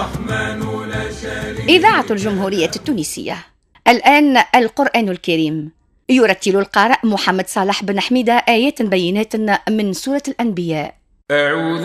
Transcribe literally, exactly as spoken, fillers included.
الرحمن لا شريك. إذاعة الجمهورية التونسية. الآن القرآن الكريم. يرتل القارئ محمد صالح بن حميدة آيات بينات من سورة الأنبياء. أعوذ